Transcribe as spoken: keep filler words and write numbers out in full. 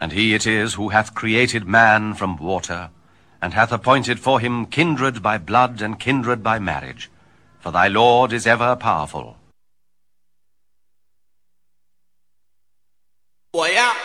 And he it is who hath created man from water, and hath appointed for him kindred by blood and kindred by marriage. For thy Lord is ever powerful.